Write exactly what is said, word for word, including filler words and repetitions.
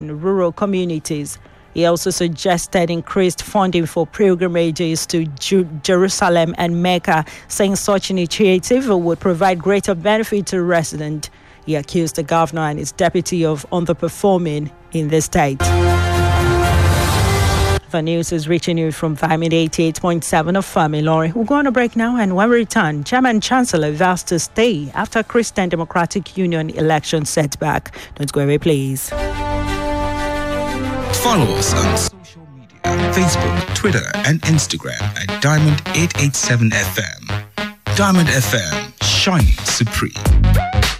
in rural communities. He also suggested increased funding for pilgrimages to Ju- Jerusalem and Mecca, saying such initiative would provide greater benefit to residents. He accused the governor and his deputy of underperforming in the state. The news is reaching you from Vitamin eighty-eight point seven of Family. We'll go on a break now, and when we return, German Chancellor vows to stay after Christian Democratic Union election setback. Don't go away, please. Follow us on social media, Facebook, Twitter, and Instagram at Diamond eight eight seven F M. Diamond F M, shining supreme.